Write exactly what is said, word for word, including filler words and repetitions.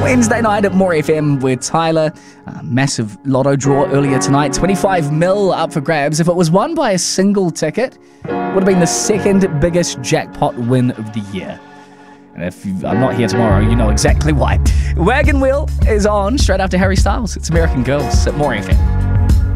Wednesday night at More F M with Tyler. A massive lotto draw earlier tonight. twenty-five mil up for grabs. If it was won by a single ticket, it would have been the second biggest jackpot win of the year. And if you, I'm not here tomorrow, you know exactly why. Wagon Wheel is on straight after Harry Styles. It's American Girls at More F M.